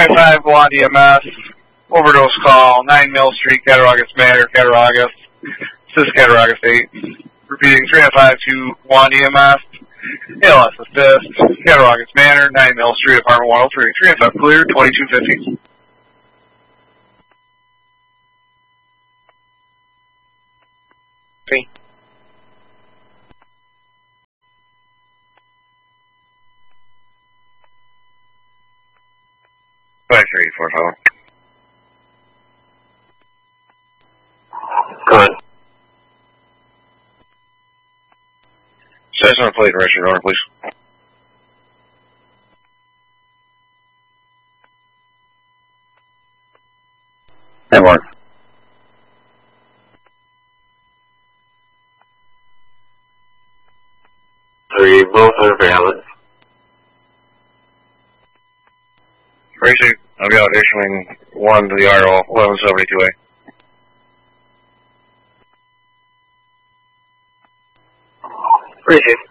395 Guan EMS, overdose call, 9 Mill Street, Cattaraugus Manor, Cattaraugus, Cis Cattaraugus 8. Repeating, 395 to Guan EMS, ALS assist, Cattaraugus Manor, 9 Mill Street, apartment 103, 395 clear, 2250. Okay. Factory 4 Good. Says on plate, rest your order, please. That works. Three, both are valid. Racing, I've got issuing 1 to the RO 1172A. Appreciate it.